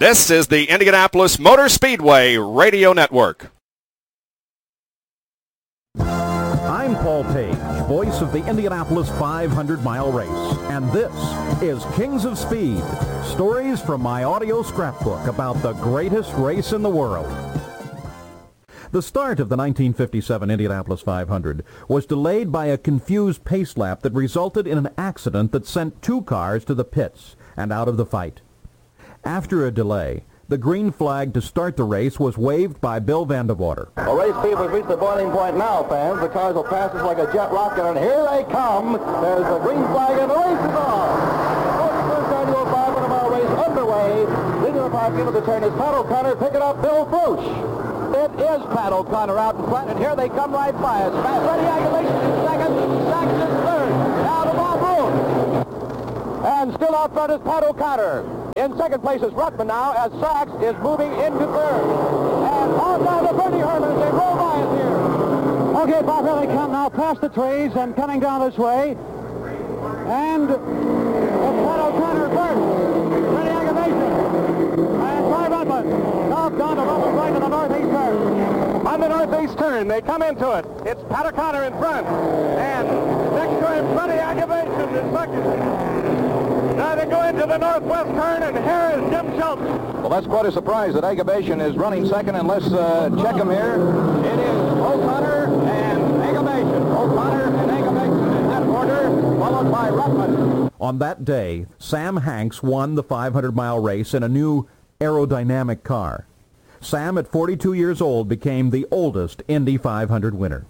This is the Indianapolis Motor Speedway Radio Network. I'm Paul Page, voice of the Indianapolis 500-mile race, and this is Kings of Speed, stories from my audio scrapbook about the greatest race in the world. The start of the 1957 Indianapolis 500 was delayed by a confused pace lap that resulted in an accident that sent two cars to the pits and out of the fight. After a delay, the green flag to start the race was waved by Bill Vandewater. The race field has reached the boiling point now, fans. The cars will pass us like a jet rocket, and here they come. There's the green flag, and the race is on. 41st annual 500-mile race underway. Leading the park into the turn is Pat O'Connor, picking up Bill Frouche. It is Pat O'Connor out in front, and here they come right by us. Freddie Aguilera in second, Saxon in third. Now to Bob Roode. And still out front is Pat O'Connor. In second place is Ruttman now, as Sachs is moving into third. And on down to Bernie Herman. They roll by us here. Okay, Bob, here they come now past the trees and coming down this way. And it's Pat O'Connor first. Freddie Aguilera. And Ty Ruttman. Now down to Ruttman right to the northeast turn. On the northeast turn, they come into it. It's Pat O'Connor in front. And next to him, Freddie Aguilera is second. Now they go into the northwest turn, and here is Jim Schultz. Well, that's quite a surprise that Agabashian is running second, and let's check him here. It is O'Connor and Agabashian. O'Connor and Agabashian in that order, followed by Ruttman. On that day, Sam Hanks won the 500-mile race in a new aerodynamic car. Sam, at 42 years old, became the oldest Indy 500 winner.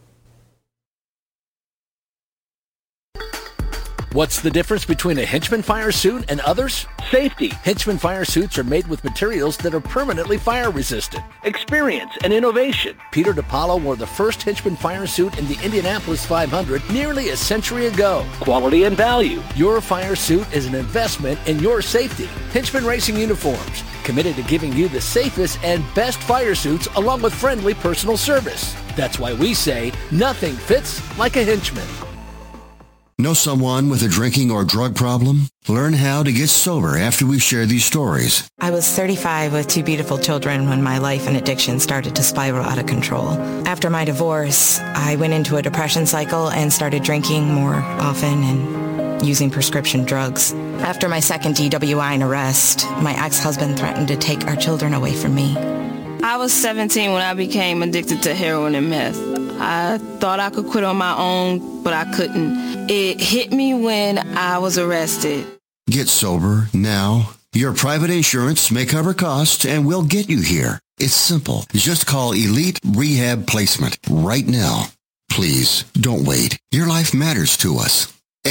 What's the difference between a Henchman fire suit and others? Safety. Henchman fire suits are made with materials that are permanently fire resistant. Experience and innovation. Peter DiPaolo wore the first Henchman fire suit in the Indianapolis 500 nearly a century ago. Quality and value. Your fire suit is an investment in your safety. Henchman Racing Uniforms, committed to giving you the safest and best fire suits along with friendly personal service. That's why we say nothing fits like a Henchman. Know someone with a drinking or drug problem? Learn how to get sober after we share these stories. I was 35 with two beautiful children when my life and addiction started to spiral out of control. After my divorce, I went into a depression cycle and started drinking more often and using prescription drugs. After my second DWI and arrest, my ex-husband threatened to take our children away from me. I was 17 when I became addicted to heroin and meth. I thought I could quit on my own, but I couldn't. It hit me when I was arrested. Get sober now. Your private insurance may cover costs and we'll get you here. It's simple. Just call Elite Rehab Placement right now. Please, don't wait. Your life matters to us.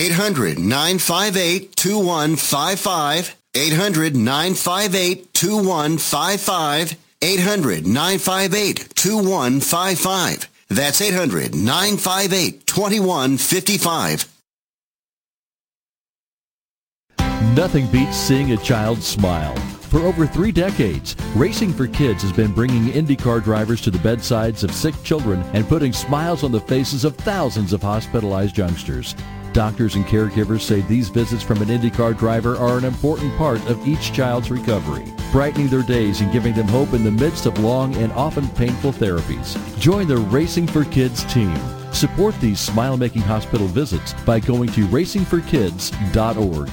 800-958-2155. 800-958-2155. 800-958-2155. That's 800-958-2155. Nothing beats seeing a child smile. For over 3 decades, Racing for Kids has been bringing IndyCar drivers to the bedsides of sick children and putting smiles on the faces of thousands of hospitalized youngsters. Doctors and caregivers say these visits from an IndyCar driver are an important part of each child's recovery, brightening their days and giving them hope in the midst of long and often painful therapies. Join the Racing for Kids team. Support these smile-making hospital visits by going to racingforkids.org.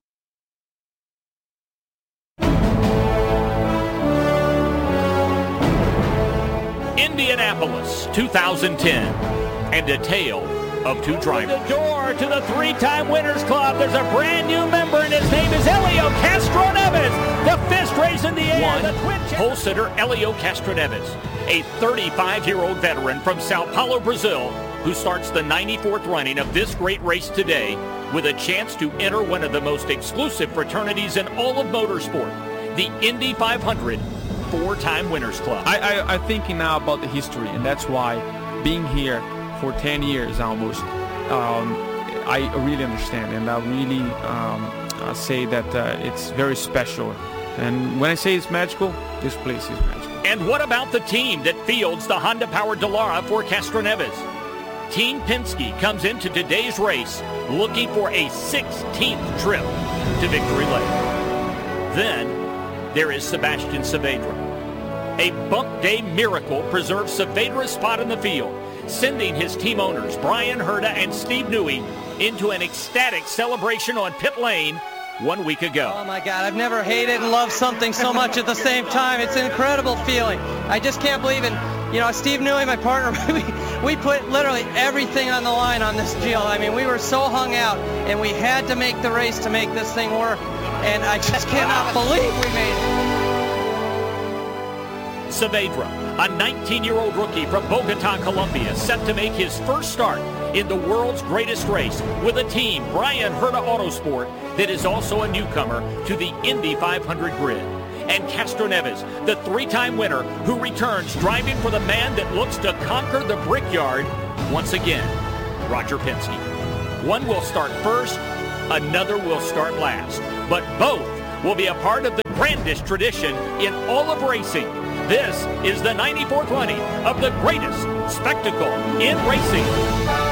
Indianapolis 2010, and a tale of two drivers. The door to the 3-time Winners Club. There's a brand new member, and his name is Helio Castroneves. The fist race in the air. The twin pole sitter Helio Castroneves, a 35-year-old veteran from Sao Paulo, Brazil, who starts the 94th running of this great race today with a chance to enter one of the most exclusive fraternities in all of motorsport, the Indy 500 4-time Winners Club. I'm thinking now about the history, and that's why being here for 10 years almost, I really understand, and I really say that it's very special. And when I say it's magical, this place is magical. And what about the team that fields the Honda-powered Dallara for Castroneves? Team Penske comes into today's race looking for a 16th trip to victory lane. Then, there is Sebastian Saavedra. A bump day miracle preserved Saavedra's spot in the field, sending his team owners, Bryan Herta and Steve Newey, into an ecstatic celebration on pit lane 1 week ago. Oh my God, I've never hated and loved something so much at the same time. It's an incredible feeling. I just can't believe it. You know, Steve Newey, my partner, we put literally everything on the line on this deal. I mean, we were so hung out, and we had to make the race to make this thing work. And I just cannot believe we made it. Saavedra, a 19-year-old rookie from Bogota, Colombia, set to make his first start in the world's greatest race with a team, Bryan Herta Autosport, that is also a newcomer to the Indy 500 grid. And Castroneves, the three-time winner who returns driving for the man that looks to conquer the Brickyard once again, Roger Penske. One will start first, another will start last, but both will be a part of the grandest tradition in all of racing. This is the 9420 of the greatest spectacle in racing.